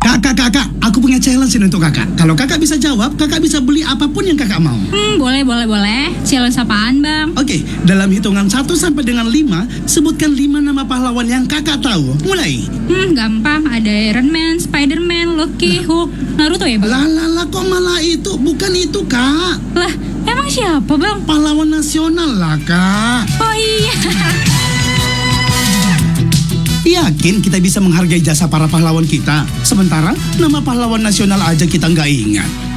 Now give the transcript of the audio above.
Kakak, aku punya challenge ini untuk kakak. Kalau kakak bisa jawab, kakak bisa beli apapun yang kakak mau. Boleh. Challenge apaan, Bang? Oke, dalam hitungan 1 sampai dengan 5, sebutkan 5 nama pahlawan yang kakak tahu. Mulai. Gampang. Ada Iron Man, Spider-Man, Loki, Hulk, Naruto ya, Bang? Lah, kok malah itu? Bukan itu, Kak. Lah, emang siapa, Bang? Pahlawan nasional lah, Kak. Oh iya. Yakin kita bisa menghargai jasa para pahlawan kita? Sementara nama pahlawan nasional aja kita nggak ingat.